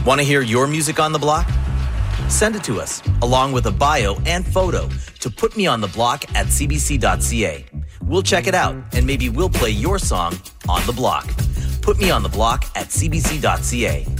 Want to hear your music on the block? Send it to us, along with a bio and photo, to putmeontheblock@cbc.ca. We'll check it out, and maybe we'll play your song on the block. Put Me on the Block at cbc.ca.